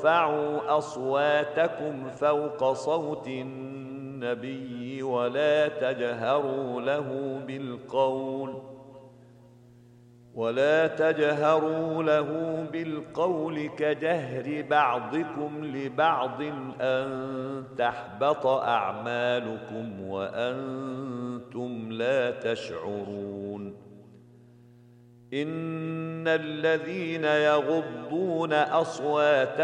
ترفعوا أصواتكم فوق صوت النبي ولا تجهروا له بالقول كجهر بعضكم لبعض أن تحبط أعمالكم وأنتم لا تشعرون. إن الذين يغضون أصواتهم